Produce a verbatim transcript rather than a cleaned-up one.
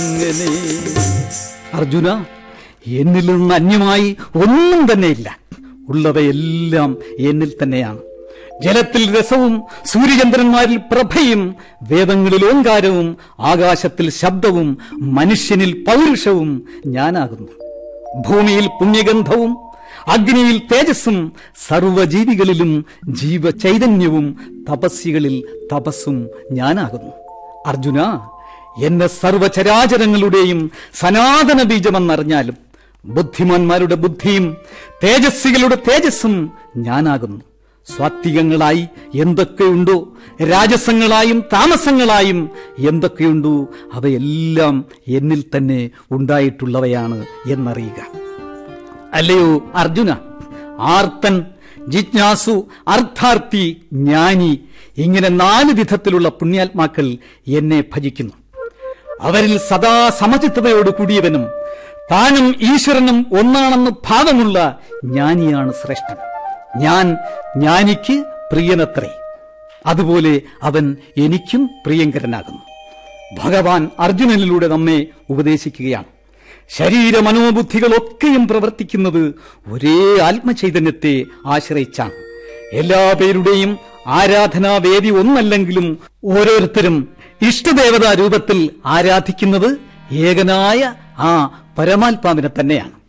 അർജുന, എന്നിൽ നിന്ന് അന്യമായി ഒന്നും തന്നെയില്ല. ഉള്ളവയെല്ലാം എന്നിൽ തന്നെയാണ്. ജലത്തിൽ രസവും സൂര്യചന്ദ്രന്മാരിൽ പ്രഭയും വേദങ്ങളിൽ ഓങ്കാരവും ആകാശത്തിൽ ശബ്ദവും മനുഷ്യനിൽ പൗരുഷവും ഞാനാകുന്നു. ഭൂമിയിൽ പുണ്യഗന്ധവും അഗ്നിയിൽ തേജസ്സും സർവജീവികളിലും ജീവചൈതന്യവും തപസ്വികളിൽ തപസ്സും ഞാനാകുന്നു. അർജുന, എന്നെ സർവചരാചരങ്ങളുടെയും സനാതന ബീജമെന്നറിഞ്ഞാലും ബുദ്ധിമാന്മാരുടെ ബുദ്ധിയും തേജസ്വികളുടെ തേജസ്സും ഞാനാകുന്നു. സ്വാത്വികങ്ങളായി എന്തൊക്കെയുണ്ടോ, രാജസങ്ങളായും താമസങ്ങളായും എന്തൊക്കെയുണ്ടോ, അവയെല്ലാം എന്നിൽ തന്നെ ഉണ്ടായിട്ടുള്ളവയാണ് എന്നറിയുക. അല്ലയോ അർജുന, ആർത്തൻ, ജിജ്ഞാസു, അർത്ഥാർത്ഥി, ജ്ഞാനി, ഇങ്ങനെ നാല് വിധത്തിലുള്ള പുണ്യാത്മാക്കൾ എന്നെ ഭജിക്കുന്നു. അവരിൽ സദാ സമചിത്തതയോട് കൂടിയവനും താനും ഈശ്വരനും ഒന്നാണെന്ന് ഭാവമുള്ള ജ്ഞാനിയാണ് ശ്രേഷ്ഠൻ. ഞാൻ ജ്ഞാനിക്ക് പ്രിയനത്രേ, അതുപോലെ അവൻ എനിക്കും പ്രിയങ്കരനാകുന്നു. ഭഗവാൻ അർജുനനിലൂടെ നമ്മെ ഉപദേശിക്കുകയാണ്. ശരീര മനോബുദ്ധികളൊക്കെയും പ്രവർത്തിക്കുന്നത് ഒരേ ആത്മചൈതന്യത്തെ ആശ്രയിച്ചാണ്. എല്ലാ പേരുടെയും ആരാധനാവേദി ഒന്നല്ലെങ്കിലും ഓരോരുത്തരും ഇഷ്ടദേവതാ രൂപത്തിൽ ആരാധിക്കുന്നത് ഏകനായ ആ പരമാത്മാവിനെ തന്നെയാണ്.